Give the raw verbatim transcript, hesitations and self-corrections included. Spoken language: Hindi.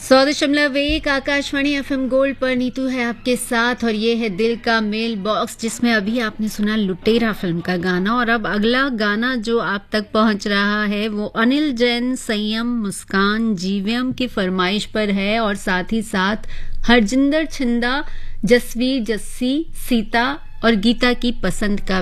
सौ दशमलव एक आकाशवाणी एफएम गोल्ड पर नीतू है आपके साथ और ये है दिल का मेल बॉक्स, जिसमें अभी आपने सुना लुटेरा फिल्म का गाना। और अब अगला गाना जो आप तक पहुंच रहा है वो अनिल जैन, संयम, मुस्कान, जीवीएम की फरमाइश पर है और साथ ही साथ हरजिंदर छिंदा, जसवीर जस्सी, सीता और गीता की पसंद का